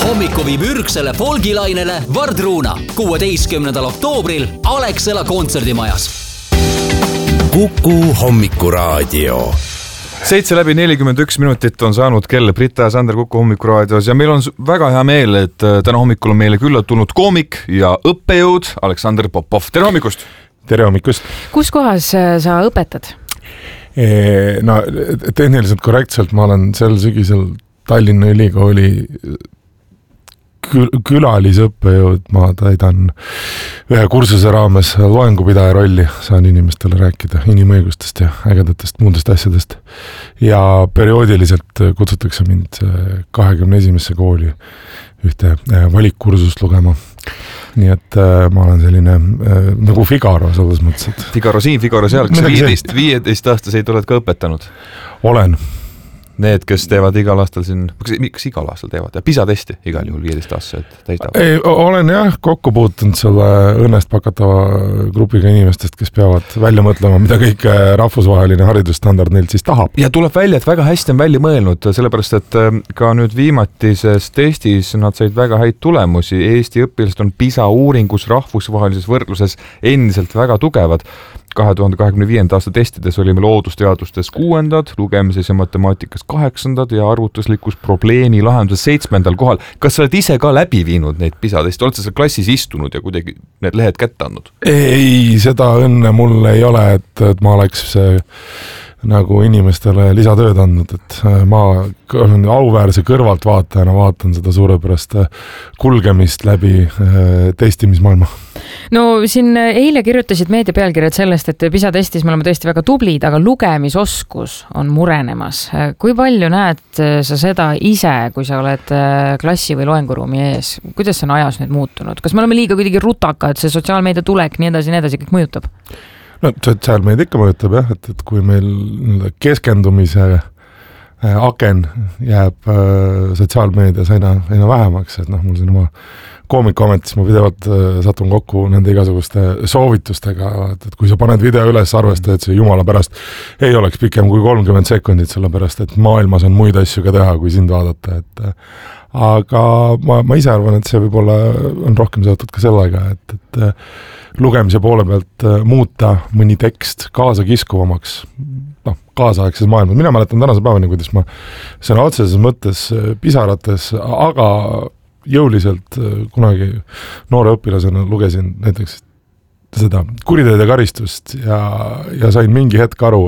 Hommiku viib ürgsele folgilainele Vardruuna 16. oktoobril Alexela kontserdimajas. Kuku Hommikuraadio. 7:41 on saanud kell. Brita ja Sander Kuku Hommikuraadios ja meil on väga hea meel, et täna hommikul on meile külla tulnud koomik ja õppejõud Aleksandr Popov. Tere hommikust! Tere hommikust! Kus kohas sa õpetad? No, tehniliselt korrektselt ma olen sel sügisel Tallinna Ülikooli külalisõppejõud, ma täidan ühe kursuse raames loengupidaja rolli, saan inimestele rääkida inimõigustest ja ägedatest muudest asjadest ja perioodiliselt kutsutakse mind 21. kooli ühte valikkursust lugema. Nii et ma olen selline nagu Figaro selles mõttes. Figaro siin, Figaro seal, kas 15 aastaseid oled ka õpetanud? Olen. Need, kes teevad igal aastal siin, kas igal aastal teevad? Ja PISA-testi igal juhul 15 aastased täisdavad? Olen jah kokku puutunud selle õnnest pakatava grupiga inimestest, kes peavad välja mõtlema, mida kõik rahvusvaheline haridusstandard neilt siis tahab. Ja tuleb välja, et väga hästi on välja mõelnud, sellepärast, et ka nüüd viimatises testis nad said väga häid tulemusi. Eesti õpilased on PISA uuringus rahvusvahelises võrdluses endiselt väga tugevad. 2025. aasta testides olime loodusteadustes 6., lugemises ja matemaatikas 8. ja arvutuslikus probleemi lahenduses 7. kohal. Kas sa oled ise ka läbi viinud neid PISA-testi? Oled sa seal klassis istunud ja kuidagi need lehed kätte andnud? Ei, seda õnne mul ei ole, et ma oleks nagu inimestele lisatööd andnud, et ma olen auväärse kõrvaltvaatajana vaatan seda suurepärast kulgemist läbi testimismaailma. No siin eile kirjutasid meedia pealkirjad sellest, et PISA-testis me oleme tõesti väga tublid, aga lugemisoskus on murenemas. Kui palju näed sa seda ise, kui sa oled klassi või loenguruumi ees? Kuidas see on ajas nüüd muutunud? Kas me oleme liiga kuidagi rutaka, et see sotsiaalmeedia tulek nii edasi kõik mõjutab? No sotsiaalmeedia ikka mõjutab jah, et kui meil keskendumise aken jääb sotsiaalmeedias aina vähemaks, et mul siin oma koomikuametis ma pidevalt satun kokku nende igasuguste soovitustega, et kui sa paned video üles, arvesta, et see jumala pärast ei oleks pikem kui 30 sekundit, sellepärast, et maailmas on muid asju ka teha, kui sind vaadata, aga ma ise arvan, et see võib-olla on rohkem seotud ka sellega, et lugemise poole pealt muuta mõni tekst kaasa kiskuvamaks, kaasaegses maailmas. Mina mäletan tänase päevani, kuidas ma sõna otseses mõttes pisarates, aga jõuliselt kunagi noore õpilasena lugesin näiteks seda kuriteed ja karistust ja sain mingi hetk aru,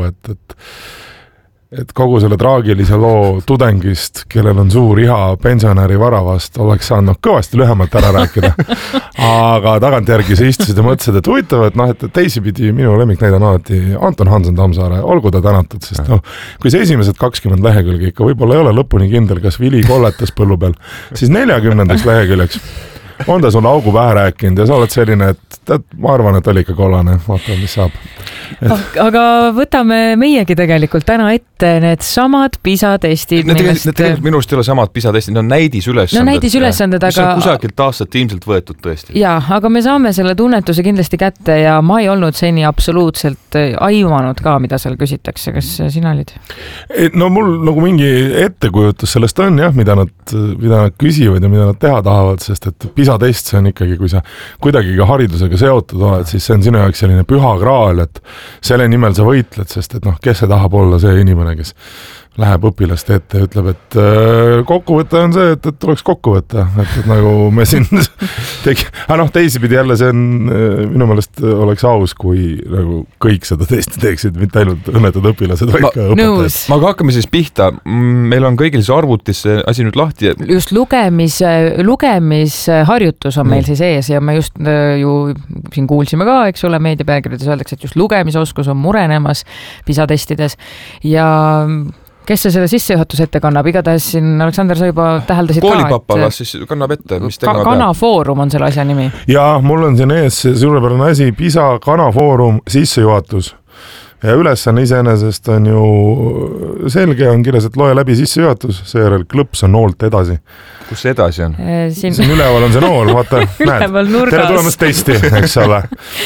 et kogu selle traagilise loo tudengist, kellel on suur iha pensionäri varavast, oleks saanud kõvasti lühemalt ära rääkida. Aga tagantjärgi sa istusid ja mõtlesid, et huvitav, et teisipidi minu lemmiknäide on alati Anton Hansen Tammsaare, olgu ta tänatud, sest kui see esimesed 20 lehekülge ikka võib-olla ei ole lõpuni kindel, kas vili kolletas põllu peal, siis 40. leheküljeks on ta sulle augu pähe rääkinud ja sa oled selline, et ma arvan, et oli ikka kollane, vaata, mis saab. Aga võtame meiegi tegelikult täna ette need samad PISA-testid. Need minu arust ei ole samad PISA-testid, need on näidisülesanded. No näidisülesanded, aga... Mis on kusagilt aastat ilmselt võetud tõesti. Jaa, aga me saame selle tunnetuse kindlasti kätte ja ma ei olnud seni absoluutselt aimanud ka, mida seal küsitakse. Kas sina olid? No mul nagu mingi ettekujutus sellest on jah, mida nad küsivad ja mida nad teha tahavad, sest et PISA-test see on ikkagi, kui sa kuidagi ka haridusega seotud oled, siis see on sinu jaoks selline püha kraal, et selle nimel sa võitled, sest et kes see tahab olla see inimene, kes läheb õpilaste ette ja ütleb, et kokkuvõte on see, et tuleks kokku võtta, et nagu me siin teisipidi jälle see on minu meelest oleks aus, kui nagu kõik seda testi teeksid, mitte ainult õnnetud õpilased, vaid ka õpetajad. Aga hakkame siis pihta. Meil on kõigil siis arvutis asi nüüd lahti. Just lugemisharjutus on meil siis ees ja me just ju siin kuulsime ka, eks ole, meediapealkirjades öeldakse, et just lugemisoskus on murenemas PISA-testides ja kes see selle sissejuhatuse ette kannab? Igatahes siin, Aleksander, sa juba täheldasid Koolipapa ka, siis kannab ette, mis tegema peab. Kanafoorum on selle asja nimi. Ja mul on siin ees suurepärane asi, PISA Kanafoorum sissejuhatus. Ja ülesanne iseenesest on ju selge, on kirjas, et loe läbi sissejuhatus, seejärel klõps on noolt edasi. Kus see edasi on? Siin üleval on see nool, vaata. Üleval nurgas. Tere tulemast testi, eks ole.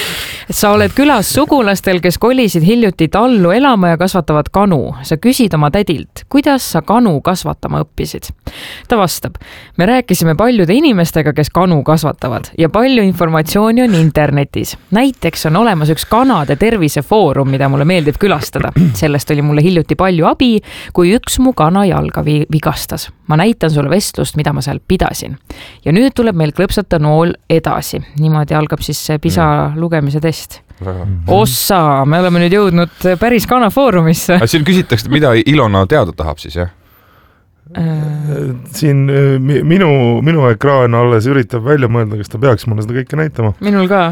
sa oled külas sugulastel, kes kolisid hiljuti tallu elama ja kasvatavad kanu. Sa küsid oma tädilt, kuidas sa kanu kasvatama õppisid? Ta vastab, me rääkisime paljude inimestega, kes kanu kasvatavad ja palju informatsiooni on internetis. Näiteks on olemas üks kanade tervisefoorum, mida mulle meeldib külastada. Sellest oli mulle hiljuti palju abi, kui üks mu kana jalga vigastas. Ma näitan sulle vestlust, mida ma seal pidasin. Ja nüüd tuleb meil klõpsata nool edasi. Niimoodi algab siis see PISA lugemise test. Ossa, me oleme nüüd jõudnud päris kanafoorumisse. Siin küsitakse, mida Ilona teada tahab siis, jah? Siin minu ekraan alles üritab välja mõelda, kas ta peaks mulle seda kõike näitama. Minul ka.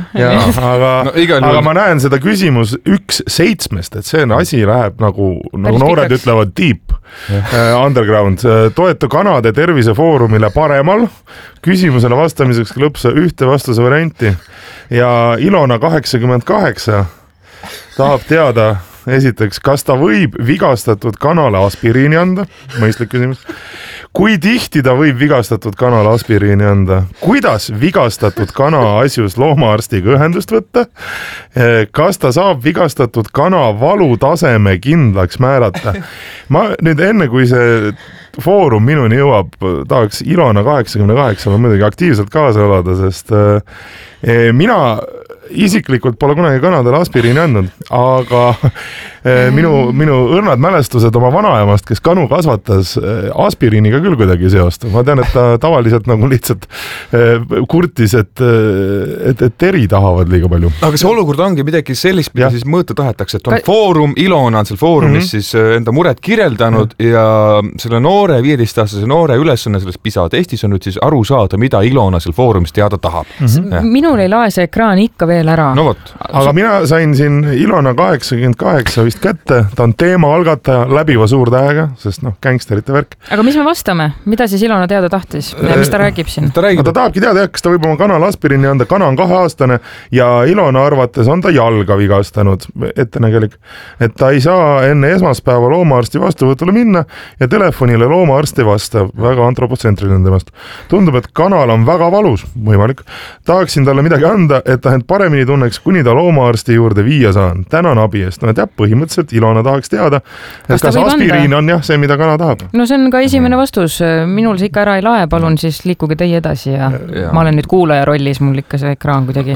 Aga ma näen seda küsimus 1/7, et see asi läheb nagu noored pikaks. Ütlevad deep underground. Toeta kanade tervisefoorumile paremal. Küsimusele vastamiseks klõpsa ühte vastuse varianti. Ja Ilona 88 tahab teada esiteks, kas ta võib vigastatud kanale aspiriini anda? Mõistlik küsimus. Kui tihti ta võib vigastatud kanale aspiriini anda? Kuidas vigastatud kana asjus loomaarstiga ühendust võtta? Kas ta saab vigastatud kana valutaseme kindlaks määrata? Ma nüüd enne, kui see foorum minuni jõuab, tahaks Ilona 88 muidugi aktiivselt kaasa elada, sest mina isiklikult pole kunagi kanadele aspiriini andnud, aga minu õrnad mälestused oma vanaemast, kes kanu kasvatas, aspiriiniga küll kuidagi seostu. Ma tean, et ta tavaliselt nagu lihtsalt kurtis, et teri tahavad liiga palju. Aga see olukord ongi midagi sellist, mida siis mõõta tahetakse, et on foorum, Ilona on seal foorumis siis enda mured kirjeldanud ja selle noore 15-aastase noore ülesanne selles PISA testis on nüüd siis aru saada, mida Ilona seal foorumis teada tahab. Minul ei lae see ekraan ikka veel ära. No võt. Aga mina sain siin Ilona 88 vist kätte, ta on teema algataja läbiva suurtähega, sest gängsterite värk. Aga mis me vastame? Mida siis Ilona teada tahtis? Mis ta räägib siin? Ta tahabki teada, kas ta võib oma kanale aspiriini anda, kana on 2-aastane ja Ilona arvates on ta jalga vigastanud, ettenägelik, et ta ei saa enne esmaspäeva loomaarsti vastuvõtule minna ja telefonile loomaarst ei vasta, väga antropotsentriline temast. Tundub, et kanal on väga valus, võimalik. Tahaksin talle midagi anda, et ta end paremini tunneks, kuni ta loomaarsti juurde viia saan. Tänan abi eest. Et põhimõtteliselt Ilona tahaks teada, et kas aspiriin on see, mida kana tahab. No see on ka esimene vastus. Minul see ikka ära ei lae, palun siis liikuge teie edasi ja ma olen nüüd kuulaja rollis, mul ikka see ekraan kuidagi.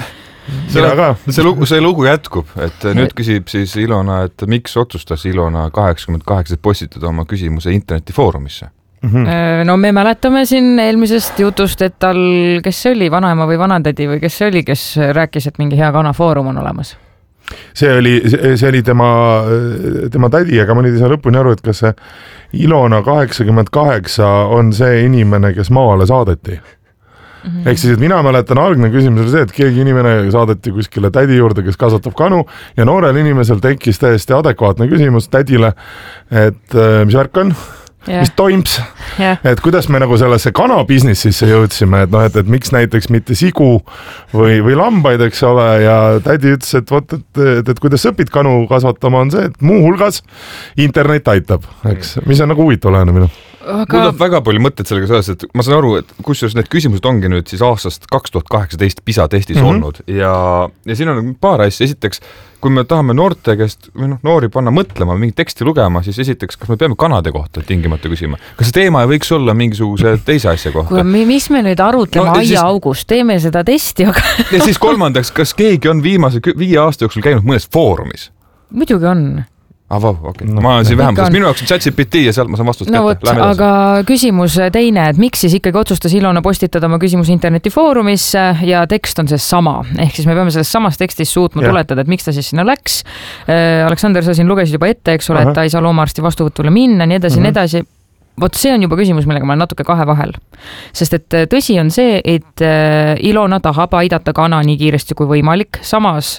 See lugu jätkub, et nüüd küsib siis Ilona, et miks otsustas Ilona 88 postitada oma küsimuse internetifoorumisse? No me mäletame siin eelmisest jutust, et tal, kes see oli, vanaema või vanatädi või kes see oli, kes rääkis, et mingi hea kanafoorum on olemas? See oli tema tädi, aga ma nüüd ei saa lõpuni aru, et kas see Ilona 88 on see inimene, kes maale saadeti. Ehk siis, et mina mäletan, algne küsimus oli see, et keegi inimene saadeti kuskile tädi juurde, kes kasvatab kanu ja noorel inimesel tekkis täiesti adekvaatne küsimus tädile, et mis värk on? Mis toims, et kuidas me nagu sellesse kana-businessisse jõudsime, et miks näiteks mitte sigu või lambaid, eks ole, ja tädi ütles, et kuidas õpid kanu kasvatama on see, et muu hulgas internet aitab, eks, mis on nagu huvitav lähenemine. Mul on väga palju mõtted sellega seoses, et ma saan aru, et kusjuures need küsimused ongi nüüd siis aastast 2018 PISA testis olnud ja siin on paar asja. Esiteks, kui me tahame noorte käest või noori panna mõtlema, mingi teksti lugema, siis esiteks, kas me peame kanade kohta tingimata küsima? Kas see teema ei võiks olla mingisuguse teise asja kohta? Mis me nüüd arutleme aiaaugust? Teeme seda testi, aga... Ja siis kolmandaks, kas keegi on viimase 5 aasta jooksul käinud mõnes foorumis? Muidugi on. Okay. Ma olen siin vähem, minu jaoks on ChatGPT ja sealt ma saan vastust kätte. Aga küsimus teine, et miks siis ikkagi otsustas Ilona postitada oma küsimus internetifoorumisse ja tekst on see sama. Ehk siis me peame selles samas tekstis suutma tuletada, et miks ta siis sinna läks. Aleksander, sa siin lugesid juba ette, eks ole, et ta ei saa loomaarsti vastuvõtule minna, nii edasi. Vot see on juba küsimus, millega ma olen natuke kahe vahel. Sest et tõsi on see, et Ilona tahab aidata kana nii kiiresti kui võimalik. Samas...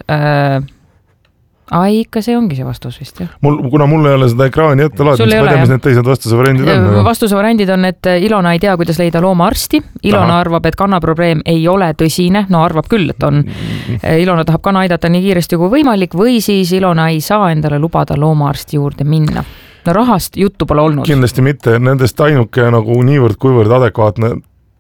ikka see ongi see vastus vist, jah? Kuna mul ei ole seda ekraani ette laadnud, siis ma tean, mis need teised vastusevariandid on. Vastusevariandid on, et Ilona ei tea, kuidas leida loomaarsti. Ilona arvab, et kanaprobleem ei ole tõsine. No arvab küll, et on. Ilona tahab kana aidata nii kiiresti kui võimalik või siis Ilona ei saa endale lubada loomaarsti juurde minna. No rahast juttu pole olnud. Kindlasti mitte. Nendest ainuke nagu niivõrd kuivõrd adekvaatne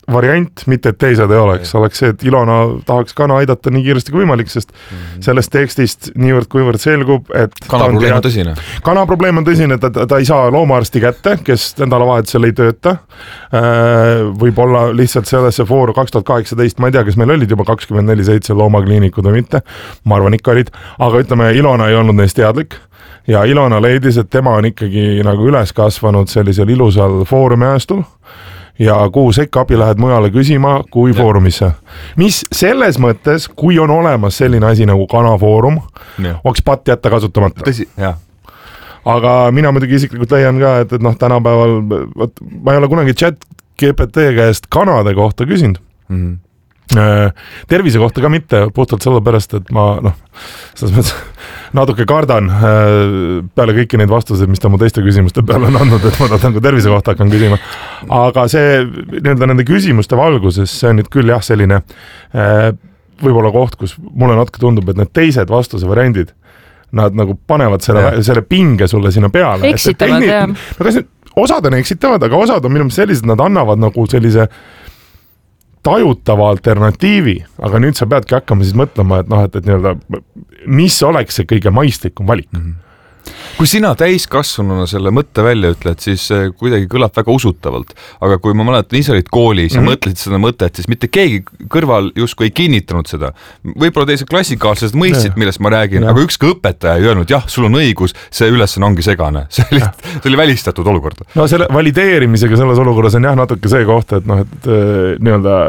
variant, mitte et teised ei oleks see, et Ilona tahaks kana aidata nii kiiresti kui võimalik, sest sellest tekstist niivõrd kuivõrd selgub, et kanaprobleem on tõsine. Kanaprobleem on tõsine, ta ei saa loomaarsti kätte, kes nädalavahetusel ei tööta. Võib-olla lihtsalt sellesse fooru 2018, ma ei tea, kas meil olid juba 24/7 loomakliinikud või mitte, ma arvan ikka olid, aga ütleme, Ilona ei olnud neist teadlik ja Ilona leidis, et tema on ikkagi nagu üles kasvanud sellisel ilusal foorumiajastul ja kuhu sekka abi lähed mujale küsima kui foorumisse. Mis selles mõttes, kui on olemas selline asi nagu kanafoorum, oleks patt jätta kasutamata. Tõsi, jah. Aga mina muidugi isiklikult leian ka, et tänapäeval, ma ei ole kunagi ChatGPT käest kanade kohta küsinud. Tervise kohta ka mitte, puhtalt sellepärast, et ma selles mõttes natuke kardan peale kõiki neid vastuseid, mis ta mu teiste küsimuste peale on andnud, et ma tahan tervise kohta hakkan küsima. Aga see nende küsimuste valguses, see on nüüd küll jah selline võib-olla koht, kus mulle natuke tundub, et need teised vastuse variandid, nad nagu panevad selle pinge sulle sinna peale. Eksitavad, jah. Osad on eksitavad, aga osad on minu meelest sellised, nad annavad nagu sellise tajutava alternatiivi, aga nüüd sa peadki hakkama siis mõtlema, et nii-öelda, mis oleks see kõige maistlikum valik. Kui sina täiskasvanuna selle mõtte välja ütled, siis kuidagi kõlab väga usutavalt. Aga kui ma mäletan, ise olid koolis ja mõtlesid seda mõtet, siis mitte keegi kõrval justkui ei kinnitanud seda. Võib-olla teised klassikaalsed mõistsid, millest ma räägin, aga ükski õpetaja ei öelnud, jah, sul on õigus, see ülesanne ongi segane. See oli välistatud olukord. No selle valideerimisega selles olukorras on jah natuke see koht, et nii-öelda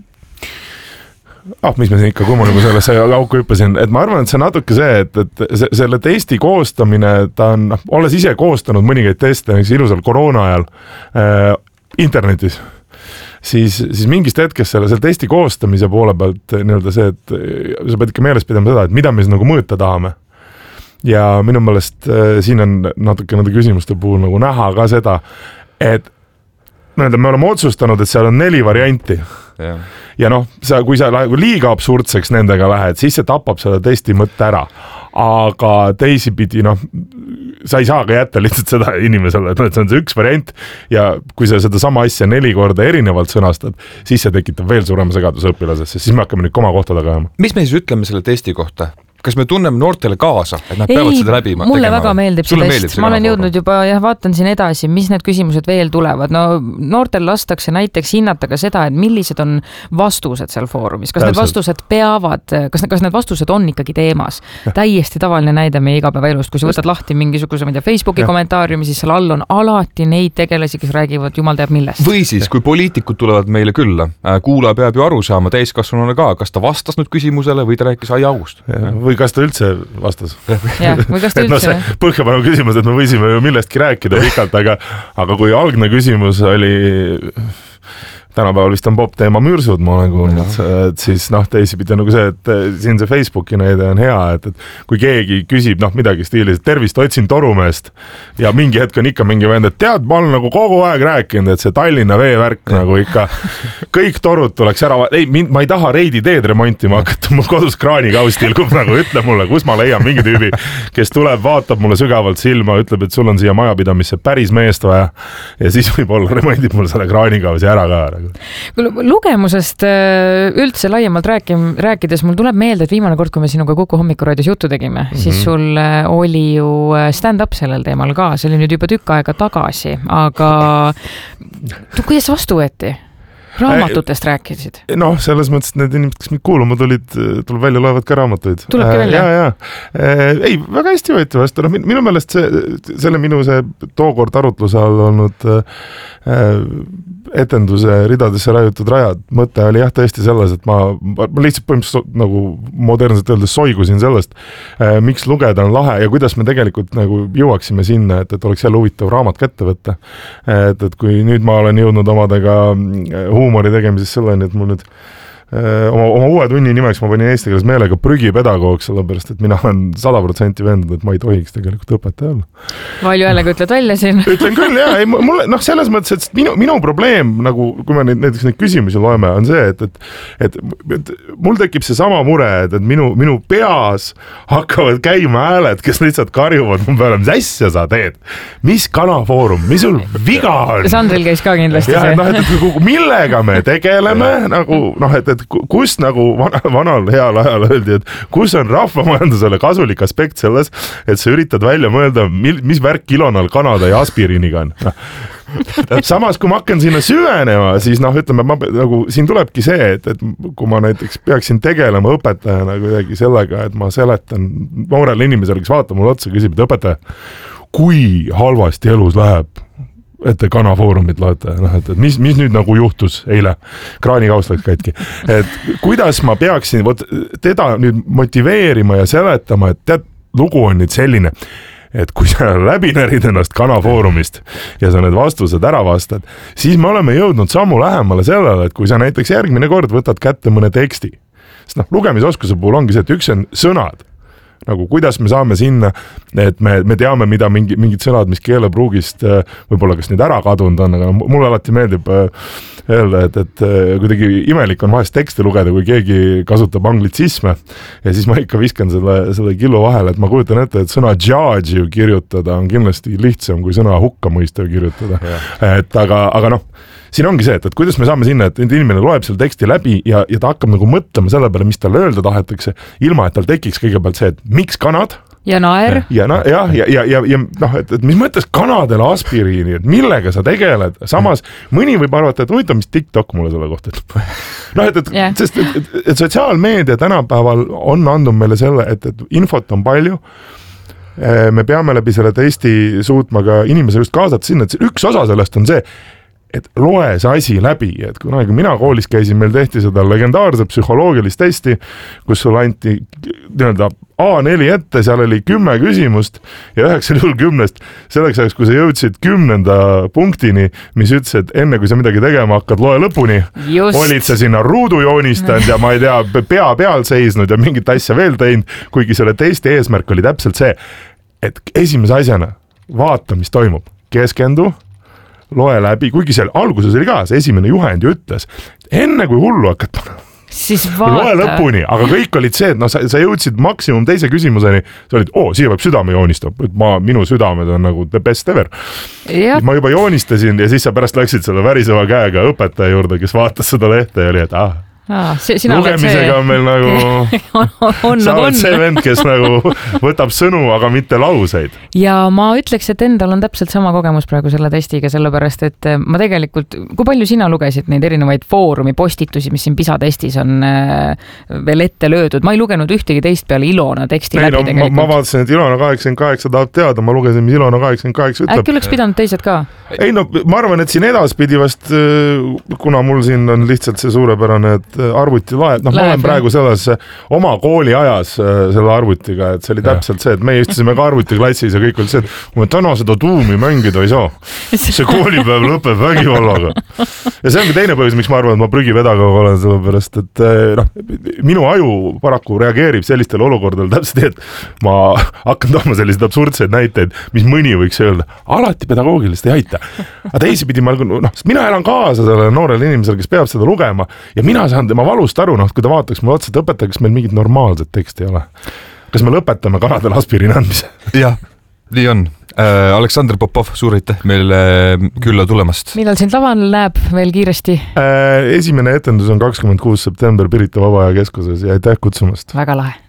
mis me siin ikka kummuligu sellesse auku hüppasin, et ma arvan, et see natuke see, et selle testi koostamine, ta on, olles ise koostanud mõningaid teste, näiteks ilusal koroona ajal internetis, siis mingist hetkest selle testi koostamise poole pealt nii-öelda see, et sa pead ikka meeles pidama seda, et mida me siis nagu mõõta tahame. Ja minu meelest siin on natuke nende küsimuste puhul nagu näha ka seda, et me oleme otsustanud, et seal on 4 varianti. Ja kui sa liiga absurdseks nendega lähed, siis see tapab selle testi mõtte ära. Aga teisipidi, sa ei saa ka jätta lihtsalt seda inimesele, et see on see üks variant ja kui sa seda sama asja 4 korda erinevalt sõnastad, siis see tekitab veel suurema segaduse õpilasesse, siis me hakkame nüüd koma kohta taga ajama. Mis me siis ütleme selle testi kohta? Kas me tunneme noortele kaasa, et nad peavad seda läbi tegema? Mulle väga meeldib see test. Ma olen jõudnud juba, vaatan siin edasi, mis need küsimused veel tulevad. Noortel lastakse näiteks hinnata ka seda, et millised on vastused seal foorumis. Kas need vastused peavad, kas need vastused on ikkagi teemas? Täiesti tavaline näide meie igapäevaelust, kui sa võtad lahti mingisuguse Facebooki kommentaariumi, siis seal all on alati neid tegelasi, kes räägivad jumal teab millest. Või siis, kui poliitikud tulevad meile külla, kuulaja peab ju aru saama täiskasvanuna ka, kas ta vastas nüüd küsimusele või ta rääkis aiaugust. Või kas ta üldse vastas? Või kas ta üldse? Põhjapanu küsimus, et me võisime ju millestki rääkida pikalt, aga kui algne küsimus oli tänapäeval vist on pop-teema mürsud, ma olen kuulnud, et siis teisipidi on nagu see, et siin see Facebooki näide on hea, et kui keegi küsib midagi stiilis, tervist, otsin torumeest ja mingi hetk on ikka mingi vend, et tead, ma olen nagu kogu aeg rääkinud, et see Tallinna veevärk nagu ikka kõik torud tuleks ära, ma ei taha Reidi teed remontima hakata, mul kodus kraanikaus tilgub, nagu ütle mulle, kus ma leian mingi tüübi, kes tuleb, vaatab mulle sügavalt silma, ütleb, et sul on siia majapidamisse päris meest vaja ja siis võib-olla remondib mul selle kraanikausi ära ka. Lugemusest üldse laiemalt rääkides, mul tuleb meelde, et viimane kord, kui me sinuga Kuku hommikuraadios juttu tegime, siis sul oli ju stand-up sellel teemal ka, see oli nüüd juba tükk aega tagasi, aga kuidas vastu võeti? Raamatutest rääkisid? Selles mõttes, et need inimesed, kes mind kuuluma tuleb välja, loevad ka raamatuid. Tulebki välja? Ei, väga hästi võeti vastu. Minu meelest selle minu tookord arutluse all olnud etenduse ridadesse raiutud rajad. Mõte oli jah tõesti selles, et ma lihtsalt põhimõtteliselt nagu modernselt öeldes soigusin sellest, miks lugeda on lahe ja kuidas me tegelikult nagu jõuaksime sinna, et oleks jälle huvitav raamat kätte võtta. Et kui nüüd ma olen jõudnud omadega huumori tegemises selleni, et mul nüüd oma uue tunni nimeks ma panin eesti keeles meelega prügipedagoog, sellepärast, et mina olen 100% veendunud, et ma ei tohiks tegelikult õpetaja olla. Valju häälega ütled välja siin. Ütlen küll, jah. Mulle, selles mõttes, et minu probleem, nagu, kui me näiteks neid küsimusi loeme, on see, et mul tekib see sama mure, et minu peas hakkavad käima hääled, kes lihtsalt karjuvad mu peale, mis asja sa teed? Mis kanafoorum? Mis sul viga on? Sandril käis ka kindlasti ja, see. Et millega me tegeleme, nagu, et kus nagu vanal heal ajal öeldi, et kus on rahvamajandusele kasulik aspekt selles, et sa üritad välja mõelda, mis värk kilonal kanada ja aspiriiniga on. Samas, kui ma hakkan sinna süvenema, siis ütleme, nagu, siin tulebki see, et kui ma näiteks peaksin tegelema õpetajana kuidagi sellega, et ma seletan noorele inimesele, kes vaatab mulle otsa, küsib, et õpetaja, kui halvasti elus läheb, et te kanafoorumit loete, et mis nüüd nagu juhtus eile, kraanikaust läks katki, et kuidas ma peaksin teda nüüd motiveerima ja seletama, et tead, lugu on nüüd selline, et kui sa läbi närid ennast kanafoorumist ja sa need vastused ära vastad, siis me oleme jõudnud sammu lähemale sellele, et kui sa näiteks järgmine kord võtad kätte mõne teksti, sest lugemisoskuse puhul ongi see, et üks on sõnad, nagu kuidas me saame sinna, et me teame, mida mingid sõnad, mis keelepruugist võib-olla kas nüüd ära kadunud on, aga mulle alati meeldib öelda, et kuidagi imelik on vahest tekste lugeda, kui keegi kasutab anglitsisme ja siis ma ikka viskan selle killu vahele, et ma kujutan ette, et sõna judge ju kirjutada on kindlasti lihtsam kui sõna hukkamõistu kirjutada. Et aga siin ongi see, et kuidas me saame sinna, et inimene loeb selle teksti läbi ja ta hakkab nagu mõtlema selle peale, mis talle öelda tahetakse, ilma et tal tekiks kõigepealt see, et miks kanad? Ja naer. Ja et mis mõttes kanadele aspiriini, et millega sa tegeled? Samas mõni võib arvata, et huvitav, mis TikTok mulle selle kohta ütleb. Sest et sotsiaalmeedia tänapäeval on andnud meile selle, et infot on palju, me peame läbi selle testi suutma ka inimese just kaasata sinna, et üks osa sellest on see, et loe see asi läbi, et kunagi mina koolis käisin, meil tehti seda legendaarset psühholoogilist testi, kus sul anti nii-öelda A4 ette, seal oli 10 küsimust ja 9 juhul 10 selleks ajaks, kui sa jõudsid 10. punktini, mis ütles, et enne kui sa midagi tegema hakkad, loe lõpuni, olid sa sinna ruudu joonistanud ja ma ei tea, pea peal seisnud ja mingit asja veel teinud, kuigi selle testi eesmärk oli täpselt see, et esimese asjana vaata, mis toimub, keskendu, loe läbi, kuigi seal alguses oli ka, see esimene juhend ju ütles, enne kui hullu hakkad siis vaata. Loe lõpuni, aga kõik olid see, et sa jõudsid maksimum teise küsimuseni, sa olid, siia peab südame joonistab, et minu südamed on nagu the best ever. Ma juba joonistasin ja siis sa pärast läksid selle väriseva käega õpetaja juurde, kes vaatas seda lehte ja oli, et lugemisega on meil nagu sa oled see vend, kes nagu võtab sõnu, aga mitte lauseid. Ja ma ütleks, et endal on täpselt sama kogemus praegu selle testiga, sellepärast, et ma tegelikult, kui palju sina lugesid neid erinevaid foorumi postitusi, mis siin PISA testis on veel ette löödud? Ma ei lugenud ühtegi teist peale Ilona teksti läbi tegelikult. Ma vaatasin, et Ilona 88 tahab teada, ma lugesin, mis Ilona 88 ütleb. Äkki oleks pidanud teised ka? Ei, ma arvan, et siin edaspidi vast, kuna mul siin on lihtsalt see suurepärane, et arvuti laeb, ma olen praegu selles oma kooli ajas selle arvutiga, et see oli täpselt see, et me istusime ka arvutiklassis ja kõik oli see, et ma täna seda tuumi mängida ei saa. See koolipäev lõpeb vägivallaga. Ja see ongi teine põhjus, miks ma arvan, et ma prügipedagoog olen, sellepärast, et minu aju paraku reageerib sellistele olukordadele täpselt nii, et ma hakkan tooma selliseid absurdseid näiteid, mis mõni võiks öelda, alati pedagoogilist ei aita. Aga teisipidi mina elan kaasa sellele noorele inimesele, kes peab seda lugema ja mina saan tema valust aru, kui ta vaataks mulle otsa, et õpetaja, kas meil mingit normaalset teksti ei ole. Kas me lõpetame kanadele aspiriini andmise? Jah, nii on. Aleksandr Popov, suur aitäh meile külla tulemast. Millal sind laval näeb veel kiiresti? Esimene etendus on 26. september Pirita Vabaaja keskuses ja aitäh kutsumast. Väga lahe.